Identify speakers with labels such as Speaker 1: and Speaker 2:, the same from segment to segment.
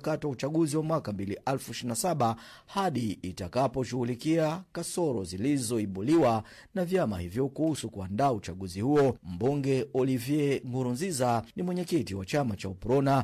Speaker 1: mchakato wa uchaguzi wa mwaka 2027 hadi itakaposhughulikia kasoro zilizoibuliwa na vyama hivyo kuhusu kuandaa uchaguzi huo. Mbunge Olivier Nkurunziza ni mwenyekiti wa chama cha UPRONA.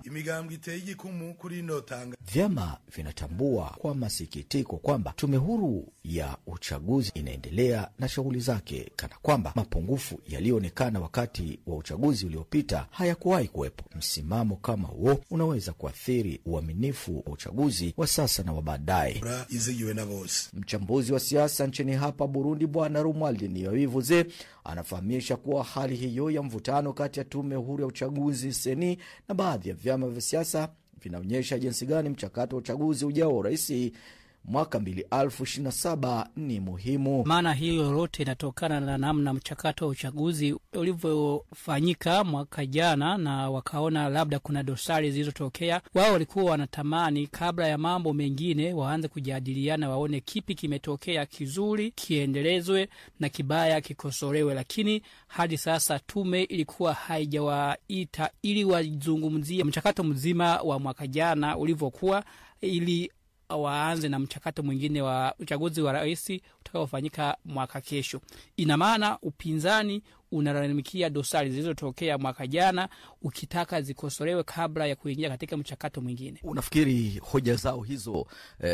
Speaker 1: Vyama vinatambua kwa masikitiko kwamba tume huru ya uchaguzi inaendelea na shughuli zake kana kwamba mapungufu yaliyoonekana wakati wa uchaguzi uliopita hayakuwahi kuwepo. Msimamo kama huo unaweza kuathiri uaminifu wa uchaguzi wa sasa na wa baadaye. Mchambuzi wa siasa nchini hapa Burundi Bwana Romuald Niyobivuze anafahamisha kuwa hali hiyo ya mvutano kati ya tume huru ya uchaguzi seni na baadhi ya vyama vya siasa vinaonyesha jinsi gani mchakato wa uchaguzi ujao rais mwaka 2027 ni muhimu.
Speaker 2: Maana hiyo yote inatokana na namna mchakato wa uchaguzi ulivyofanyika mwaka jana, na wakaona labda kuna dosari zilizotokea. Wao walikuwa wanatamani kabla ya mambo mengine waanze kujadiliana, waone kipi kimetokea kizuri kiendelezwe na kibaya kikosolewe, lakini hadi sasa tume ilikuwa haijawaita ili wazungumzie mchakato mzima wa mwaka jana ulivyokuwa, ili waanze na mchakato mwingine wa uchaguzi wa rais utakaofanyika mwaka kesho. Ina maana upinzani unalalamikia dosari zilizotokea mwaka jana ukitaka zikosolewe kabla ya kuingia katika mchakato mwingine.
Speaker 1: Unafikiri hoja zao hizo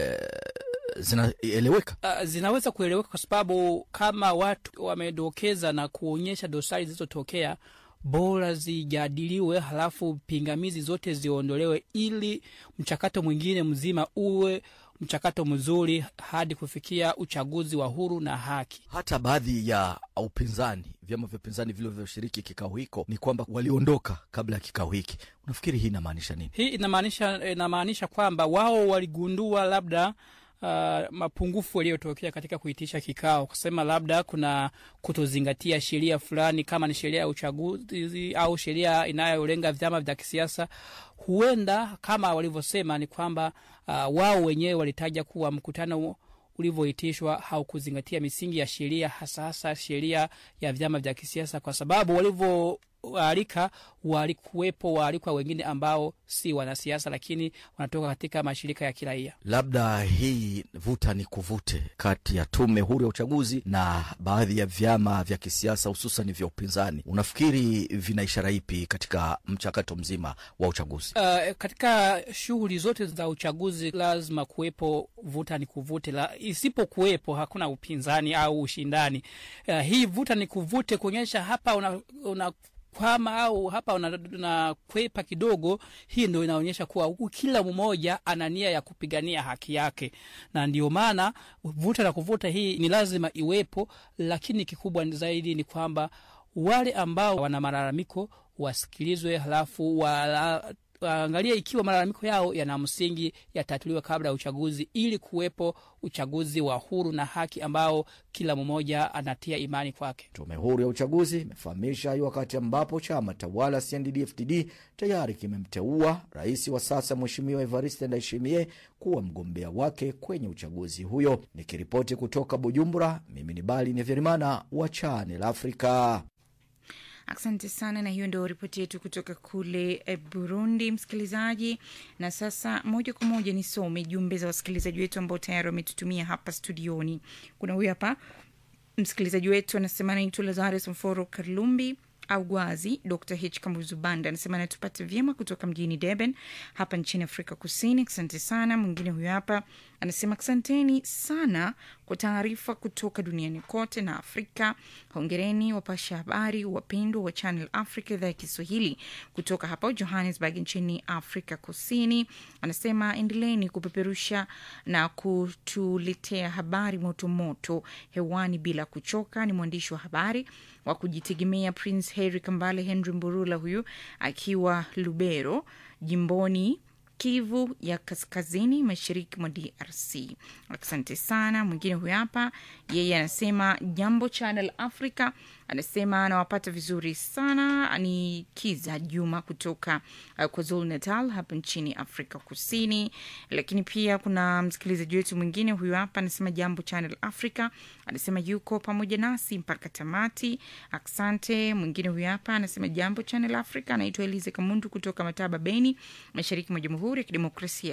Speaker 1: zinaeleweka?
Speaker 2: Zinaweza kueleweka kwa sababu kama watu wamedokeza na kuonyesha dosari zilizotokea, bora zijadiliwe halafu pingamizi zote ziondolewe ili mchakato mwingine mzima uwe mchakato mzuri hadi kufikia uchaguzi wa huru na haki.
Speaker 1: Hata baadhi ya upinzani, vyama vya upinzani vilivyoshiriki kikao hiko ni kwamba waliondoka kabla ya kikao hiki. Unafikiri hii inamaanisha nini?
Speaker 2: Hii inamaanisha kwamba wao waligundua labda mapungufu yaliyotokea katika kuitisha kikao, kusema labda kuna kutozingatia sheria fulani kama ni sheria ya uchaguzi au sheria inayolenga vyama vya kisiasa. Huenda kama walivyosema ni kwamba wao wenyewe walitaja kuwa mkutano ulivyoitishwa haukuzingatia misingi ya sheria, hasa sheria ya vyama vya kisiasa, kwa sababu walikuwa wengine ambao si wanasiasa lakini wanatoka katika mashirika ya kiraia.
Speaker 1: Labda hii vuta ni kuvute kati ya tume huru ya uchaguzi na baadhi ya vyama vya kisiasa hususan vya upinzani, unafikiri vina ishara ipi katika mchakato mzima wa uchaguzi?
Speaker 2: Katika shughuli zote za uchaguzi lazima kuwepo vuta ni kuvute, isipokuwepo hakuna upinzani au ushindani. Hii vuta ni kuvute kuonyesha hapa una kwama au hapa unakwepa kidogo, hii ndio inaonyesha kuwa kila mmoja ana nia ya kupigania haki yake, na ndio maana vuta na kuvuta hii ni lazima iwepo. Lakini kikubwa zaidi ni kwamba wale ambao wana malalamiko wasikilizwe, halafu angalia ikiwa malalamiko yao yana msingi yatatuliwa kabla ya uchaguzi, ili kuwepo uchaguzi wa huru na haki ambao kila mmoja anatia imani kwake.
Speaker 1: Tume huru ya uchaguzi imefahamisha wakati ambapo chama tawala CNDD-FDD tayari kimemteua rais wa sasa Mheshimiwa Evariste Ndayishimiye kuwa mgombea wake kwenye uchaguzi huyo. Nikiripoti kutoka Bujumbura, mimi ni Bali Neverimana wa Channel Africa.
Speaker 3: Asante sana, na hiyo ndio ripoti yetu kutoka kule Burundi, msikilizaji. Na sasa moja kwa moja nisome jumbe za wasikilizaji wetu ambao tayari wametutumia hapa studioni. Kuna huyu hapa msikilizaji wetu anasema anaitwa Lazarus Mforo Karlumbi au Gwazi. Dr. H. Kambuzubanda anasema natupate vyema kutoka mjini Durban hapa nchini Afrika Kusini. Asante sana. Mwingine huyu hapa anasema asanteni sana kwa taarifa kutoka duniani kote na Afrika. Hongereni wapasha habari wapendwa wa Channel Africa idhaa ya Kiswahili kutoka hapa Johannesburg nchini Afrika Kusini. Anasema endeleeni kupeperusha na kutuletea habari moto moto hewani bila kuchoka. Ni mwandishi wa habari wa kujitegemea Prince Harry Kambale Henry Mburula, huyu akiwa Lubero, jimboni Kivu ya Kaskazini mashariki mwa DRC. Asante sana. Mwingine huyu hapa, yeye anasema jambo Channel Africa, anasema anawapata vizuri sana. Ni Kiza Juma kutoka KwaZulu Natal hapa nchini Afrika Kusini. Lakini pia kuna msikilizaji wetu mwingine huyu hapa anasema jambo Channel Africa, anasema yuko pamoja nasi mpaka tamati. Asante. Mwingine huyu hapa anasema jambo Channel Africa, anaitwa Elize Kamundu kutoka Mataba Beni mashariki mwa Jamhuri ya Kidemokrasia